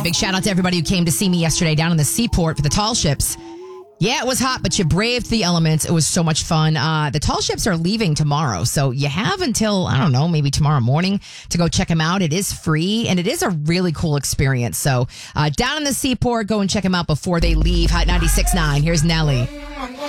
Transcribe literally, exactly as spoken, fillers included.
Big shout out to everybody who came to see me yesterday down in the seaport for the tall ships. Yeah, it was hot, but you braved the elements. It was so much fun. Uh, the tall ships are leaving tomorrow, so you have until, I don't know, maybe tomorrow morning to go check them out. It is free, and it is a really cool experience. So uh, down in the seaport, go and check them out before they leave. Hot ninety-six point nine. Here's Nelly.